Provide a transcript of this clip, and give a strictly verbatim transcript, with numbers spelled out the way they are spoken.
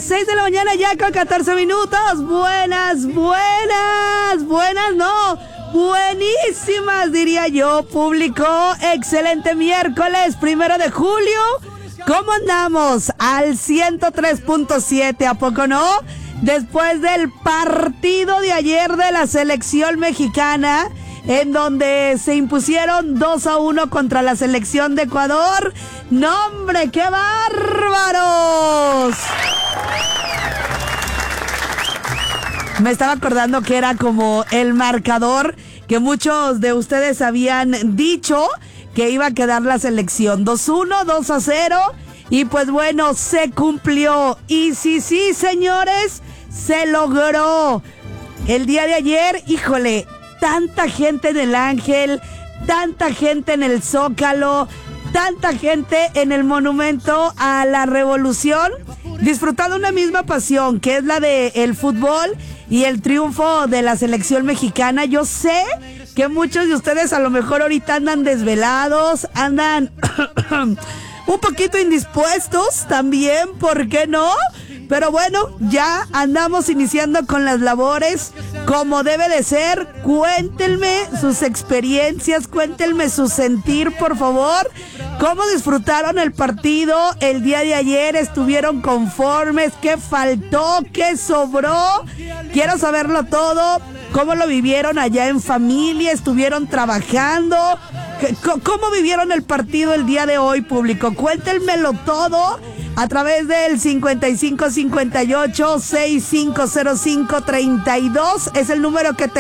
las seis de la mañana ya con catorce minutos. Buenas, buenas, buenas, no, buenísimas diría yo, público. Excelente miércoles, primero de julio. ¿Cómo andamos? Al ciento tres punto siete, ¿a poco no? Después del partido de ayer de la selección mexicana, en donde se impusieron dos a uno contra la selección de Ecuador. ¡No, hombre, qué bárbaros! Me estaba acordando que era como el marcador que muchos de ustedes habían dicho que iba a quedar la selección. dos uno, dos a cero. Y pues bueno, se cumplió. Y sí, sí, señores, se logró. El día de ayer, híjole, tanta gente en el Ángel, tanta gente en el Zócalo, tanta gente en el Monumento a la Revolución, disfrutando una misma pasión, que es la del fútbol y el triunfo de la selección mexicana. Yo sé que muchos de ustedes a lo mejor ahorita andan desvelados, andan un poquito indispuestos también, ¿por qué no? Pero bueno, ya andamos iniciando con las labores como debe de ser. Cuéntenme sus experiencias, cuéntenme su sentir, por favor. ¿Cómo disfrutaron el partido el día de ayer? ¿Estuvieron conformes? ¿Qué faltó? ¿Qué sobró? Quiero saberlo todo. ¿Cómo lo vivieron allá en familia? ¿Estuvieron trabajando? ¿Cómo vivieron el partido el día de hoy, público? Cuéntenmelo todo a través del cincuenta y cinco cincuenta y ocho, sesenta y cinco cero cinco treinta y dos. Es el número que te